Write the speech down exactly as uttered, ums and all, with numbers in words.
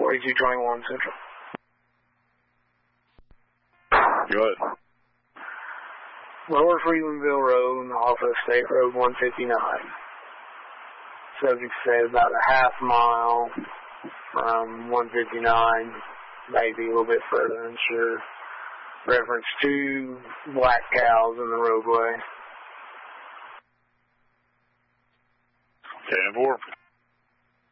forty-two twenty-one Central. Go ahead. Lower Freelandville Road off of State Road one fifty-nine. Subject said about a half mile from one fifty-nine, maybe a little bit further, unsure. Reference two black cows in the roadway. ten four.